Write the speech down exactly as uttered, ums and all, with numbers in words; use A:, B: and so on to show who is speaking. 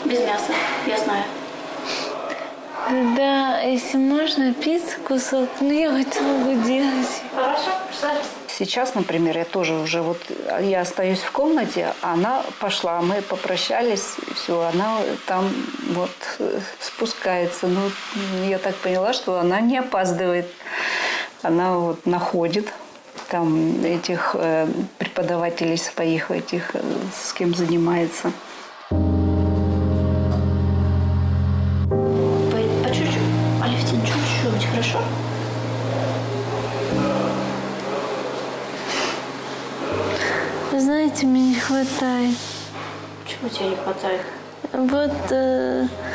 A: Без мяса, я знаю.
B: Да, если можно, пиццу кусок, ну я это могу делать.
A: Хорошо, пожалуйста.
C: Сейчас, например, я тоже уже вот, я остаюсь в комнате, она пошла, мы попрощались, и все, она там вот спускается. Ну, я так поняла, что она не опаздывает. Она вот находит там этих э, преподавателей своих, этих, э, с кем занимается.
A: По чуть-чуть, Алевтин, чуть-чуть, хорошо?
B: Вы знаете, мне не хватает.
A: Чего тебе не хватает?
B: Вот э,